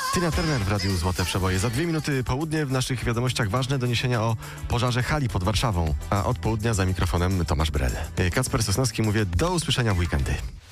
Tina Turner w Radiu Złote Przeboje. Za 2 minuty południe w naszych wiadomościach ważne doniesienia o pożarze hali pod Warszawą. A od południa za mikrofonem Tomasz Brel. Kacper Sosnowski, mówię do usłyszenia w weekendy.